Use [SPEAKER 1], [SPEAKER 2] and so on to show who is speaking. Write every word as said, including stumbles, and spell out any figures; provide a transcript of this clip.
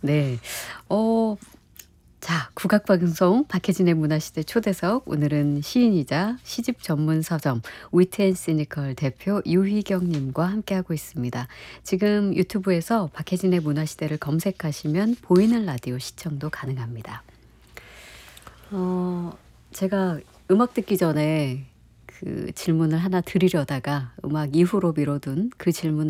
[SPEAKER 1] 네. 어 자 국악방송 박혜진의 문화시대 초대석 오늘은 시인이자 시집 전문 서점 위트 앤 시니컬 대표 유희경 님과 함께하고 있습니다. 지금 유튜브에서 박혜진의 문화시대를 검색하시면 보이는 라디오 시청도 가능합니다. 어 제가 음악 듣기 전에 그 질문을 하나 드리려다가 음악 이후로 미뤄둔 그 질문을